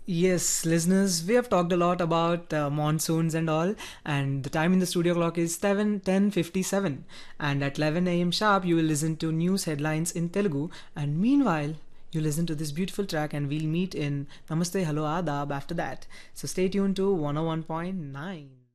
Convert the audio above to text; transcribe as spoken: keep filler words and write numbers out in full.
Yes, listeners, we have talked a lot about uh, monsoons and all, and the time in the studio clock is seven ten fifty-seven. And at eleven a m sharp, you will listen to news headlines in Telugu. And meanwhile, you listen to this beautiful track, and we'll meet in Namaste Hello Adab after that. So stay tuned to one oh one point nine.